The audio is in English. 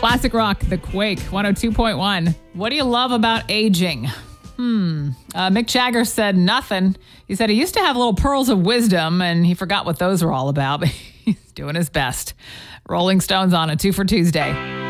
Classic rock, The Quake, 102.1. What do you love about aging? Mick Jagger said nothing. He said he used to have little pearls of wisdom, and he forgot what those were all about, but he's doing his best. Rolling Stones on a 2 for Tuesday.